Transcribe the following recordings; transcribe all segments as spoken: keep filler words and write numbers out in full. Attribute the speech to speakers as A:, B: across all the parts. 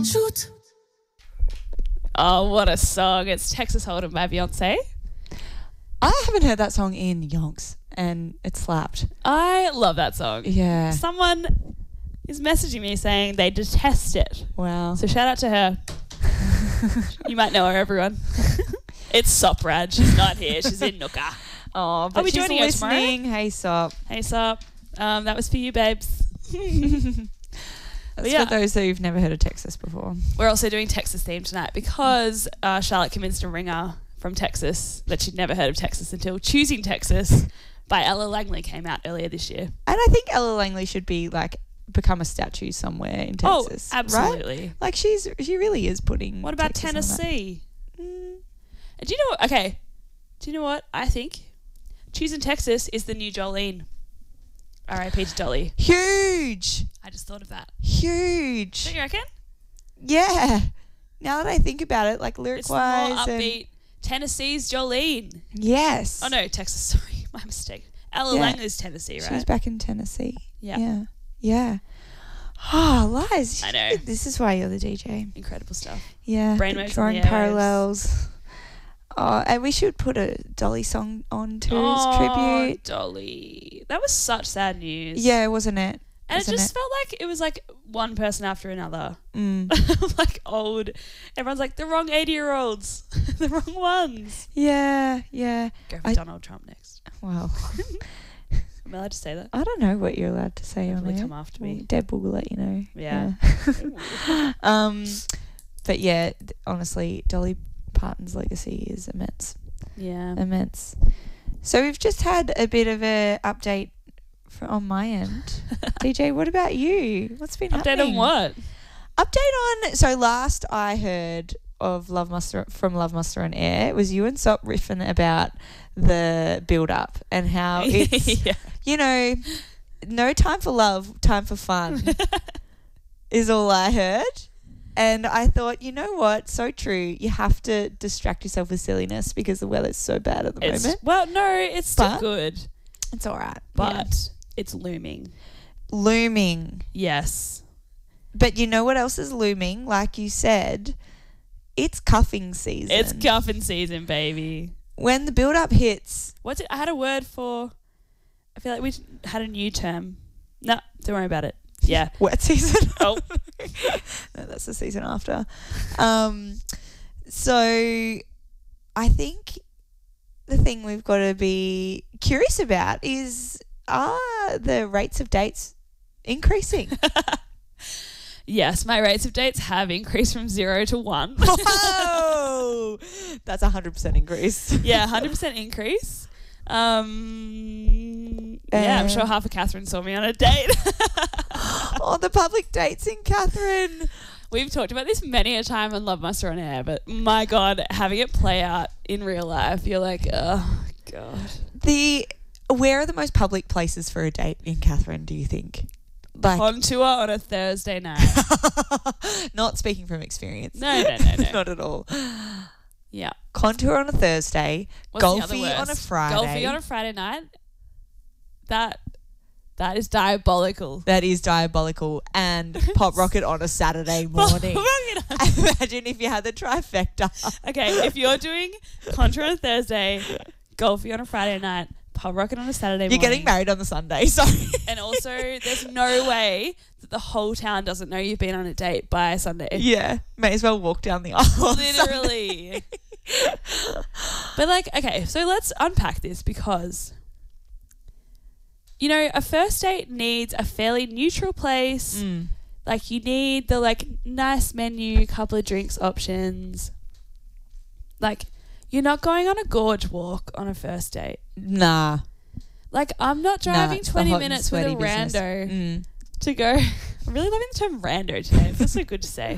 A: Shoot.
B: Oh, what a song. It's Texas Hold'em by Beyonce.
C: I haven't heard that song in yonks and it slapped.
B: I love that song.
C: Yeah.
B: Someone is messaging me saying they detest it.
C: Wow.
B: So shout out to her. You might know her, everyone. It's Soprad. She's not here. She's in Nooka.
C: Oh, but
B: Are we
C: she's
B: joining her tomorrow?
C: listening. Hey, Sop.
B: Hey, Sop. Um, that was for you, babes.
C: That's
B: yeah.
C: for those who've never heard of Texas before.
B: We're also doing Texas theme tonight because uh, Charlotte convinced a ringer from Texas that she'd never heard of Texas until Choosing Texas by Ella Langley came out earlier this year.
C: And I think Ella Langley should be like become a statue somewhere in Texas.
B: Oh, absolutely.
C: Right? Like she's she really is putting.
B: What about
C: Texas on the map.
B: Tennessee?
C: Mm.
B: And do you know what? Okay. Do you know what? I think Choosing Texas is the new Jolene. R I P to Dolly.
C: Huge.
B: I just thought of that.
C: Huge.
B: Don't you reckon?
C: Yeah. Now that I think about it, like lyric
B: It's more
C: wise.
B: upbeat. Tennessee's Jolene.
C: Yes.
B: Oh no, Texas. Sorry, my mistake. Ella
C: Yeah.
B: Langley's Tennessee, right?
C: She's back in Tennessee.
B: Yeah.
C: Yeah. Yeah. Oh, Liz.
B: I know.
C: This is why you're the D J.
B: Incredible stuff.
C: Yeah.
B: Brainwaves in
C: drawing
B: the airwaves.
C: parallels. Oh, and we should put a Dolly song on too
B: Oh,
C: as tribute.
B: Dolly. That was such sad news.
C: Yeah, wasn't it?
B: And
C: Wasn't
B: it just
C: it?
B: felt like it was like one person after another.
C: Mm.
B: Like old. Everyone's like, the wrong eighty-year-olds. The wrong ones.
C: Yeah, yeah.
B: Go for
C: I-
B: Donald Trump next.
C: Well,
B: Am I allowed to say that?
C: I don't know what you're allowed to say on
B: Hopefully
C: it.
B: come after me.
C: Well, Deb will let you know.
B: Yeah.
C: Yeah. um, but yeah, th- honestly, Dolly Parton's legacy is immense.
B: Yeah.
C: Immense. So we've just had a bit of a update for, on my end. D J, what about you? What's been
B: Update
C: happening?
B: on what?
C: Update on. So last I heard of Love Muster from Love Muster on Air, it was you and Sop riffing about the build up and how it's
B: Yeah.
C: you know, no time for love, time for fun is all I heard. And I thought, you know what? So true. You have to distract yourself with silliness because the weather's so bad at the
B: It's,
C: moment.
B: well, no, it's still
C: But-
B: good,
C: It's all right.
B: but
C: Yeah.
B: it's looming.
C: Looming.
B: Yes.
C: But you know what else is looming? Like you said, it's cuffing season.
B: It's cuffing season, baby.
C: When the build up hits.
B: What's it? I had a word for. I feel like we had a new term. No, don't worry about it. Yeah.
C: Wet season.
B: Oh.
C: No, that's the season after. Um, so I think the thing we've got to be curious about is are the rates of dates increasing?
B: Yes, my rates of dates have increased from zero to one.
C: Whoa! That's a hundred percent increase.
B: Yeah, one hundred percent increase. Um, yeah, I'm
C: Uh,
B: sure half of Catherine saw me on a date.
C: Oh, the public dates in Catherine.
B: We've talked about this many a time on Love Muster on Air, but my God, having it play out in real life, you're like, oh, God.
C: The where are the most public places for a date in Catherine, do you think? Like
B: On tour on a Thursday night.
C: not speaking from experience.
B: No, no, no, no.
C: Not at all.
B: Yeah.
C: Contour on a Thursday,
B: What's the other
C: golfy on a
B: worst?
C: Friday.
B: Golfy on a Friday night? That That is diabolical.
C: That is diabolical. And Pop Rocket on a Saturday morning. Imagine if you had the trifecta.
B: Okay, if you're doing Contra on a Thursday, Golfy on a Friday night, Pub Rocket on a Saturday
C: You're
B: morning.
C: getting married on the Sunday, sorry.
B: And also, there's no way that the whole town doesn't know you've been on a date by Sunday.
C: Yeah, may as well walk down the aisle. on Sunday.
B: Literally. But like, okay, so let's unpack this because, you know, a first date needs a fairly neutral place.
C: Mm.
B: Like you need the like nice menu, couple of drinks options. Like you're not going on a gorge walk on a first date.
C: Nah.
B: Like I'm not
C: Nah,
B: driving
C: it's the
B: twenty
C: hot and
B: minutes with a
C: sweaty business.
B: rando
C: Mm.
B: to go. I'm really loving the term rando today. It feels so good to say.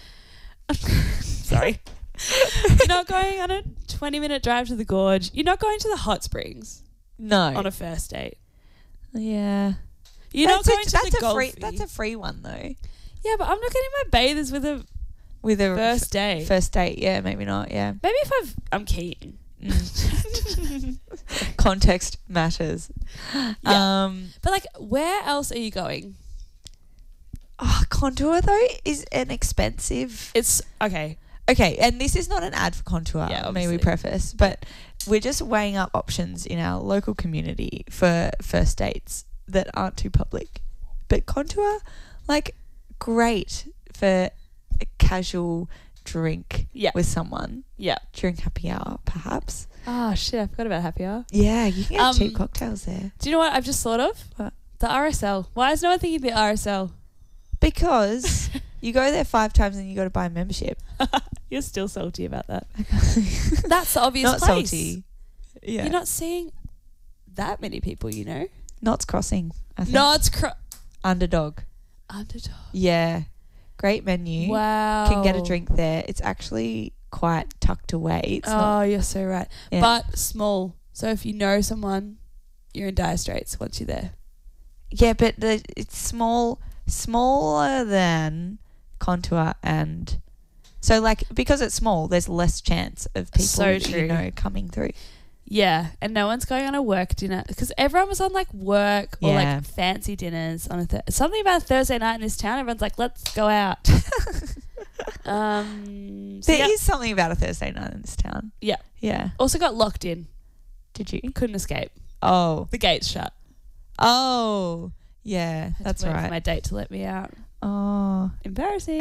B: Sorry. You're not going on a twenty minute drive to the gorge. You're not going to the hot springs
C: No.
B: on a first date.
C: yeah.
B: You're
C: that's
B: not going
C: a,
B: to
C: that's
B: the
C: a free.
B: Golfy.
C: That's a free one though.
B: Yeah, but I'm not getting my bathers with a
C: With a
B: first
C: f-
B: date.
C: First date, yeah, maybe not. Yeah.
B: Maybe if I've, I'm keen.
C: Mm. Context matters.
B: Yeah.
C: Um.
B: But like, where else are you going?
C: Oh, Contour though is an expensive.
B: It's okay.
C: Okay, and this is not an ad for Contour.
B: Yeah,
C: may we
B: obviously.
C: preface, but we're just weighing up options in our local community for first dates that aren't too public. But Contour, like, great for a casual drink
B: Yeah.
C: with someone
B: Yeah.
C: during happy hour, perhaps.
B: Oh shit! I forgot about happy hour.
C: Yeah, you can get
B: Um,
C: cheap cocktails there.
B: Do you know what I've just thought of?
C: What?
B: The R S L. Why is no one thinking the R S L?
C: Because you go there five times and you got to buy a membership.
B: You're still salty about that. That's the obvious
C: Not
B: place.
C: salty. Yeah.
B: You're not seeing that many people, you know.
C: Knots Crossing, I think.
B: No, it's cr-
C: Underdog.
B: Underdog.
C: Yeah. Great menu.
B: Wow.
C: Can get a drink there. It's actually quite tucked away. It's
B: Oh,
C: not,
B: you're so right.
C: yeah.
B: But small. So if you know someone, you're in dire straits once you're there.
C: Yeah, but the, it's small, smaller than Contour, and so like because it's small, there's less chance of people
B: So
C: that
B: true.
C: you know coming through.
B: Yeah, and no one's going on a work dinner because everyone was on like work or
C: Yeah.
B: like fancy dinners on a th- something about a Thursday night in this town. Everyone's like, let's go out. um, so
C: There is
B: yeah.
C: something about a Thursday night in this town.
B: Yeah.
C: Yeah.
B: Also got locked in.
C: Did you?
B: Couldn't escape.
C: Oh.
B: The gates shut.
C: Oh. Yeah.
B: Had to
C: That's
B: wait for
C: right.
B: my date to let me out.
C: Oh.
B: Embarrassing.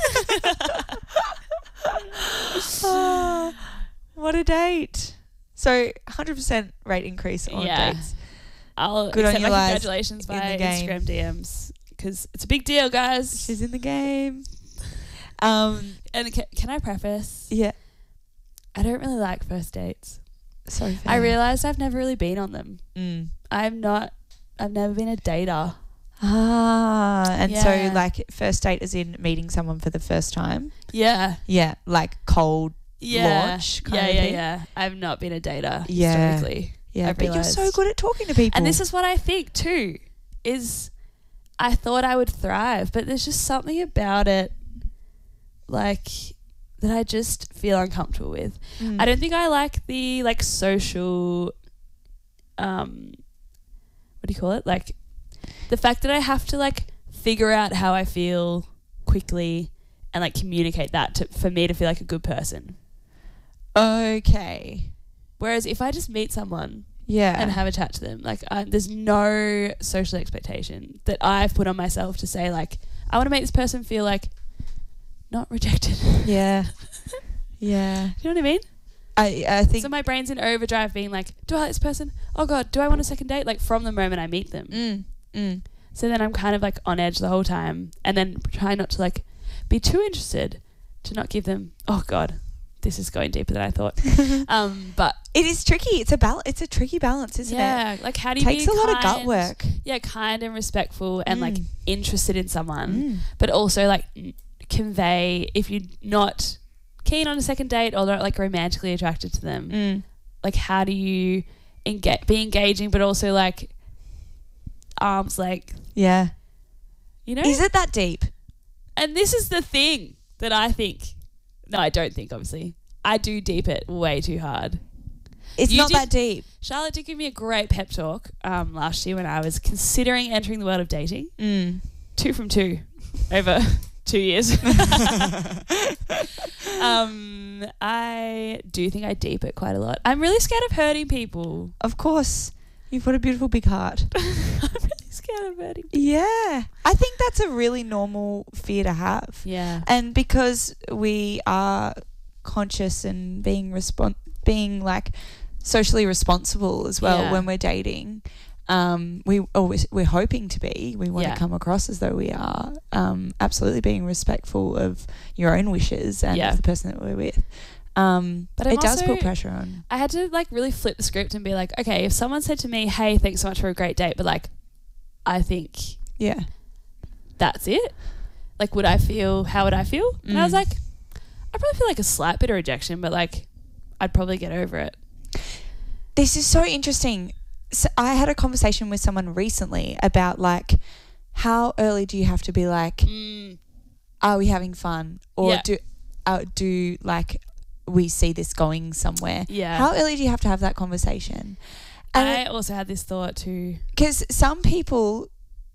C: Oh, what a date. So one hundred percent rate increase on
B: Yeah.
C: dates.
B: I'll
C: Good on
B: accept
C: you,
B: my
C: Liz,
B: congratulations
C: in
B: by
C: the game.
B: Instagram D Ms because it's a big deal, guys.
C: She's in the game. Um,
B: And ca- can I preface?
C: yeah.
B: I don't really like first dates.
C: So fair.
B: I realised I've never really been on them.
C: Mm.
B: I'm not. I've never been a dater.
C: Ah, and
B: Yeah.
C: so like first date is in meeting someone for the first time.
B: Yeah.
C: Yeah, like cold.
B: Yeah.
C: Launch kind
B: yeah,
C: of
B: yeah,
C: thing.
B: yeah. I've not been a dater
C: Yeah.
B: historically.
C: Yeah,
B: I've
C: but you're so
B: realised.
C: good at talking to people.
B: And this is what I think too, is I thought I would thrive, but there's just something about it, like, that I just feel uncomfortable with.
C: Mm.
B: I don't think I like the like social, um, what do you call it? Like, the fact that I have to like figure out how I feel quickly and like communicate that to for me to feel like a good person.
C: Okay.
B: Whereas if I just meet someone
C: Yeah.
B: and have a chat to them, like I, there's no social expectation that I've put on myself to say like I want to make this person feel like not rejected.
C: yeah. Yeah.
B: You know what I mean?
C: I I think.
B: So my brain's in overdrive, being like, do I like this person? Oh God, do I want a second date? Like from the moment I meet them.
C: mm, mm.
B: So then I'm kind of like on edge the whole time, and then try not to like be too interested, to not give them. Oh God, this is going deeper than I thought. um, but
C: It is tricky. It's a bal- It's a tricky balance, isn't it?
B: yeah, like how do you
C: Takes
B: be
C: a lot of gut
B: kind-
C: work.
B: Yeah, kind and respectful, and like
C: Mm.
B: interested in someone,
C: Mm.
B: but also like n- convey if you're not keen on a second date or not like romantically attracted to them.
C: Mm.
B: Like how do you engage, be engaging, but also like arms length,
C: Yeah.
B: you know?
C: Is it that deep?
B: And this is the thing that I think. No, I don't think, obviously. I do deep it way too hard.
C: It's
B: You
C: not
B: did-
C: that deep.
B: Charlotte did give me a great pep talk um, last year when I was considering entering the world of dating.
C: Mm.
B: Two from two over two years. um, I do think I deep it quite a lot. I'm really scared of hurting people.
C: Of course. You've got a beautiful big heart.
B: I'm really scared of hurting people.
C: Yeah. I think that's a really normal fear to have.
B: Yeah.
C: And because we are conscious and being respon- being like socially responsible as well
B: Yeah.
C: when we're dating, um, we always we're hoping to be. We want
B: Yeah.
C: to come across as though we are um, absolutely being respectful of your own wishes and
B: Yeah.
C: of the person that we're with. Um,
B: But
C: but
B: I'm
C: it does
B: also-
C: put pressure on.
B: I had to like really flip the script and be like, okay, if someone said to me, hey, thanks so much for a great date, but like, I think
C: Yeah.
B: that's it. Like, would I feel, how would I feel? And I was
C: Mm.
B: like, I probably feel like a slight bit of rejection, but like, I'd probably get over it.
C: This is so interesting. So I had a conversation with someone recently about like, how early do you have to be like,
B: Mm.
C: are we having fun, or
B: Yeah.
C: do uh, do like we see this going somewhere?
B: Yeah.
C: How early do you have to have that conversation?
B: I
C: And
B: also had this thought too.
C: because some people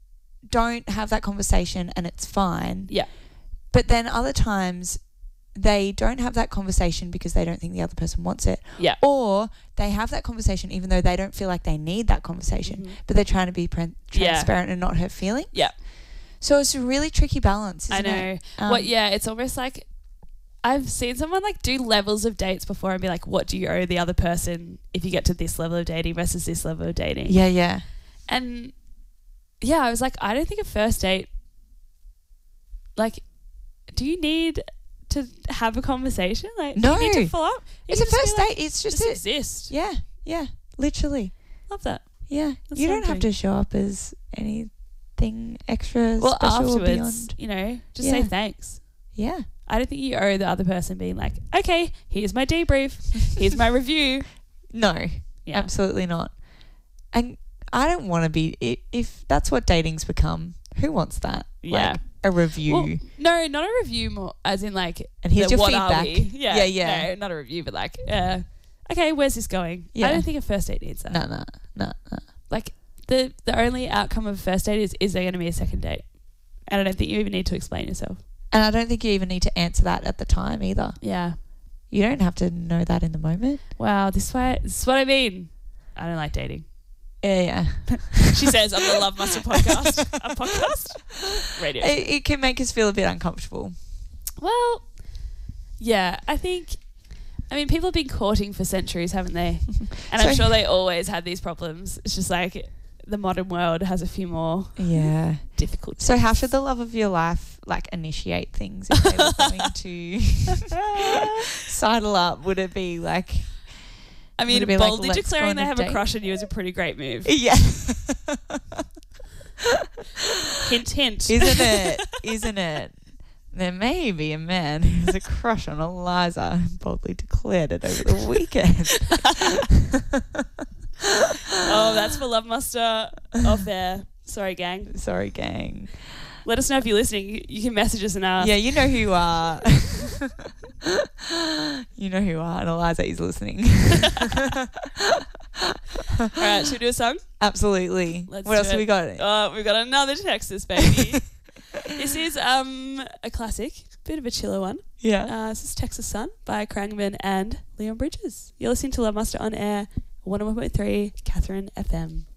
C: don't have that conversation and it's fine.
B: Yeah.
C: But then other times they don't have that conversation because they don't think the other person wants it.
B: Yeah.
C: Or they have that conversation even though they don't feel like they need that conversation,
B: Mhm.
C: but they're trying to be pre-
B: Yeah.
C: transparent and not hurt feelings.
B: Yeah.
C: So it's a really tricky balance,
B: I
C: isn't
B: know.
C: it? Um,
B: What? Yeah, it's almost like I've seen someone like do levels of dates before and be like, what do you owe the other person if you get to this level of dating versus this level of dating?
C: Yeah, yeah.
B: And yeah, I was like, I don't think a first date, like, do you need to have a conversation? Like,
C: No.
B: do you need to follow up? You
C: It's a
B: can just
C: first
B: be like,
C: date. It's just,
B: just
C: a,
B: exist.
C: yeah, yeah, literally.
B: Love that.
C: Yeah.
B: That's
C: you don't have
B: something.
C: to show up as anything extra
B: Well,
C: special or
B: afterwards,
C: beyond.
B: you know, just
C: Yeah.
B: say thanks.
C: Yeah.
B: I don't think you owe the other person being like, okay, here's my debrief, here's my review.
C: No,
B: Yeah.
C: absolutely not. And I don't want to be, i- if that's what dating's become, who wants that?
B: Yeah.
C: Like a review.
B: Well, no, not a review, more as in like,
C: And here's
B: the
C: your
B: what are
C: feedback.
B: we? Yeah,
C: Yeah, yeah.
B: No, not a review, but like, uh, okay, where's this going?
C: Yeah.
B: I don't think a first date needs that.
C: no, no, no, no.
B: Like, the the only outcome of a first date is is there going to be a second date? And I don't think you even need to explain yourself.
C: And I don't think you even need to answer that at the time either.
B: Yeah.
C: You don't have to know that in the moment.
B: Wow. This is why. This is what I mean. I don't like dating.
C: Yeah, yeah.
B: She says on the Love Muster podcast. A podcast? Radio.
C: It, it can make us feel a bit uncomfortable.
B: Well, yeah, I think, I mean, people have been courting for centuries, haven't they? And I'm
C: So-
B: sure they always had these problems. It's just like the modern world has a few more
C: Yeah.
B: difficulties.
C: So how should the love of your life like initiate things if they were going to sidle up? Would it be like
B: I mean,
C: would it be like,
B: boldly
C: let's go
B: declaring
C: on
B: they
C: a
B: have a
C: date?
B: crush on you is a pretty great move.
C: Yeah.
B: Hint, hint.
C: Isn't it? Isn't it? There may be a man who has a crush on Eliza and boldly declared it over the weekend.
B: Oh, that's for Love Muster off there. Sorry, gang.
C: Sorry, gang.
B: Let us know if you're listening. You- You can message us and ask.
C: Yeah, you know who you are. You know who you are, and Eliza is listening.
B: All right, should we do a song?
C: Absolutely.
B: Let's
C: what
B: do
C: else have
B: it.
C: we got?
B: Oh, we've got another Texas, baby. This is um a classic, bit of a chiller one.
C: Yeah.
B: Uh, this is Texas Sun by Krangman and Leon Bridges. You're listening to Love Muster on air, one oh one point three, Catherine F M.